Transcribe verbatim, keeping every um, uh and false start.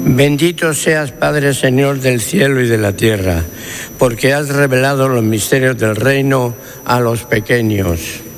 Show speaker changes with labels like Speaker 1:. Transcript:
Speaker 1: Bendito seas, Padre, Señor del cielo y de la tierra, porque has revelado los misterios del reino a los pequeños.